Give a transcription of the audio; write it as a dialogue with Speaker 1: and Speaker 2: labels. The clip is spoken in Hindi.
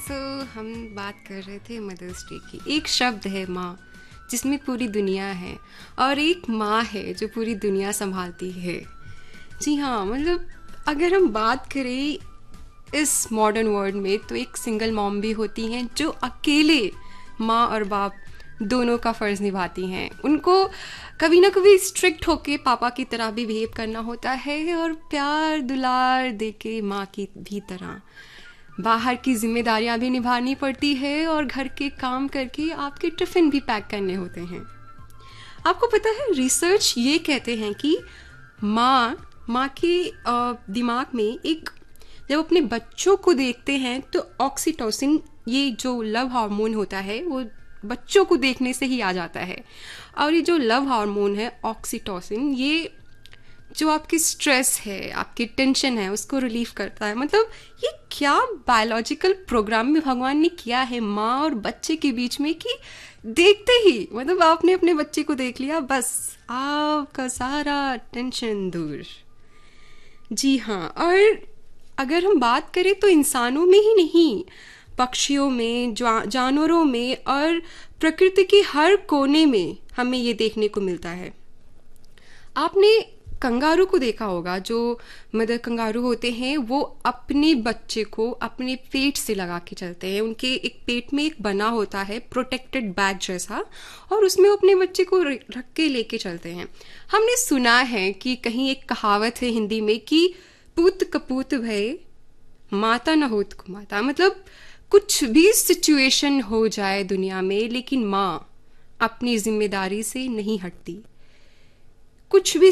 Speaker 1: सो हम बात कर रहे थे मदर्स डे की। एक शब्द है माँ, जिसमें पूरी दुनिया है, और एक माँ है जो पूरी दुनिया संभालती है। जी हाँ, मतलब अगर हम बात करें इस मॉडर्न वर्ल्ड में, तो एक सिंगल मॉम भी होती हैं जो अकेले माँ और बाप दोनों का फ़र्ज़ निभाती हैं। उनको कभी ना कभी स्ट्रिक्ट होके पापा की तरह भी बिहेव करना होता है, और प्यार दुलार देके माँ की भी तरह बाहर की जिम्मेदारियां भी निभानी पड़ती है, और घर के काम करके आपके टिफ़िन भी पैक करने होते हैं। आपको पता है, रिसर्च ये कहते हैं कि माँ के दिमाग में एक, जब अपने बच्चों को देखते हैं तो ऑक्सीटोसिन, ये जो लव हार्मोन होता है, वो बच्चों को देखने से ही आ जाता है। और ये जो लव हार्मोन है ऑक्सीटोसिन, ये जो आपकी स्ट्रेस है, आपकी टेंशन है, उसको रिलीफ करता है। मतलब ये क्या बायोलॉजिकल प्रोग्राम में भगवान ने किया है माँ और बच्चे के बीच में, कि देखते ही मतलब आपने अपने बच्चे को देख लिया, बस आपका सारा टेंशन दूर। जी हाँ, और अगर हम बात करें तो इंसानों में ही नहीं, पक्षियों में, जानवरों में और प्रकृति के हर कोने में हमें ये देखने को मिलता है। आपने कंगारू को देखा होगा, जो मदर कंगारू होते हैं, वो अपने बच्चे को अपने पेट से लगा के चलते हैं। उनके एक पेट में एक बना होता है प्रोटेक्टेड बैग जैसा, और उसमें वो अपने बच्चे को रख के लेके चलते हैं। हमने सुना है कि कहीं एक कहावत है हिंदी में कि पूत कपूत भय, माता न होत कुमाता। मतलब कुछ भी सिचुएशन हो जाए दुनिया में, लेकिन माँ अपनी जिम्मेदारी से नहीं हटती। कुछ भी